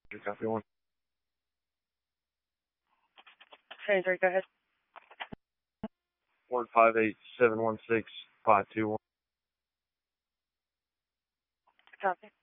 Copy one. Hey, Drake, go ahead. 158-716-521. Copy.